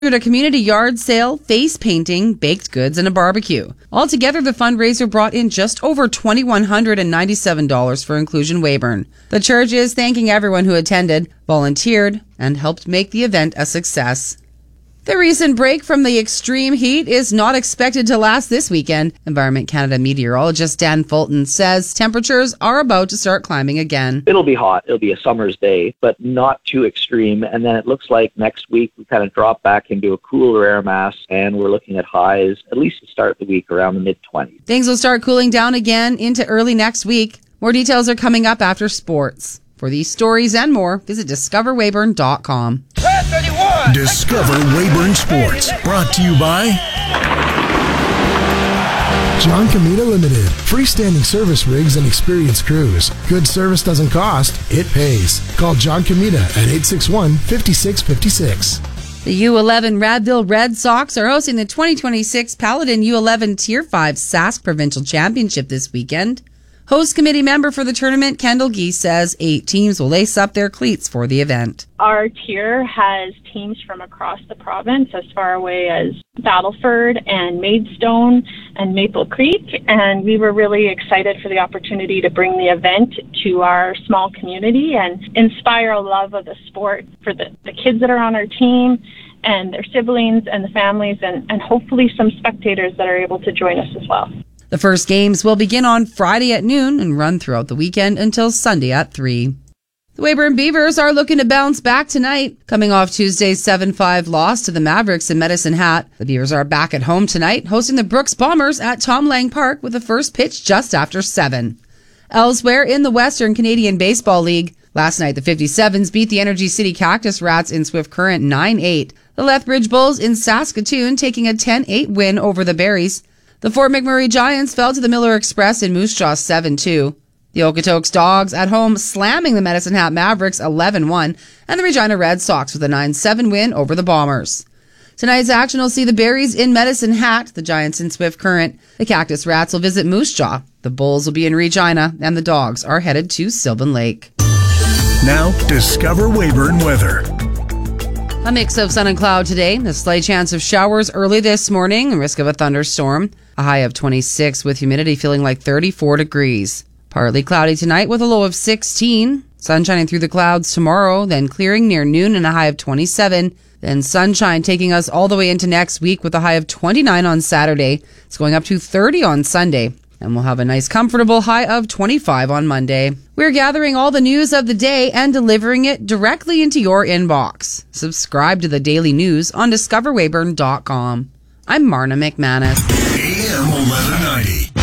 A community yard sale, face painting, baked goods, and a barbecue. Altogether, the fundraiser brought in just over $2,197 for Inclusion Weyburn. The church is thanking everyone who attended, volunteered, and helped make the event a success. The recent break from the extreme heat is not expected to last this weekend. Environment Canada meteorologist Dan Fulton says temperatures are about to start climbing again. It'll be hot. It'll be a summer's day, but not too extreme. And then it looks like next week we kind of drop back into a cooler air mass, and we're looking at highs, at least to start the week, around the mid-20s. Things will start cooling down again into early next week. More details are coming up after sports. For these stories and more, visit discoverweyburn.com. Discover Weyburn Sports, brought to you by John Comita Limited. Freestanding service rigs and experienced crews. Good service doesn't cost, it pays. Call John Comita at 861-5656. The U11 Radville Red Sox are hosting the 2026 Paladin U11 Tier 5 Sask Provincial Championship this weekend. Host committee member for the tournament, Kendall Gee, says 8 teams will lace up their cleats for the event. Our tier has teams from across the province, as far away as Battleford and Maidstone and Maple Creek, and we were really excited for the opportunity to bring the event to our small community and inspire a love of the sport for the kids that are on our team and their siblings and the families, and hopefully some spectators that are able to join us as well. The first games will begin on Friday at noon and run throughout the weekend until Sunday at 3. The Weyburn Beavers are looking to bounce back tonight. Coming off Tuesday's 7-5 loss to the Mavericks in Medicine Hat, the Beavers are back at home tonight, hosting the Brooks Bombers at Tom Lang Park with the first pitch just after 7. Elsewhere in the Western Canadian Baseball League, last night the 57s beat the Energy City Cactus Rats in Swift Current 9-8. The Lethbridge Bulls in Saskatoon taking a 10-8 win over the Berries. The Fort McMurray Giants fell to the Miller Express in Moose Jaw 7-2. The Okotoks Dogs at home slamming the Medicine Hat Mavericks 11-1, and the Regina Red Sox with a 9-7 win over the Bombers. Tonight's action will see the Berries in Medicine Hat, the Giants in Swift Current. The Cactus Rats will visit Moose Jaw. The Bulls will be in Regina, and the Dogs are headed to Sylvan Lake. Now, Discover Weyburn weather. A mix of sun and cloud today. A slight chance of showers early this morning and risk of a thunderstorm. A high of 26 with humidity feeling like 34 degrees. Partly cloudy tonight with a low of 16. Sun shining through the clouds tomorrow, then clearing near noon and a high of 27. Then sunshine taking us all the way into next week with a high of 29 on Saturday. It's going up to 30 on Sunday. And we'll have a nice comfortable high of 25 on Monday. We're gathering all the news of the day and delivering it directly into your inbox. Subscribe to the daily news on discoverweyburn.com. I'm Marna McManus. AM 1190.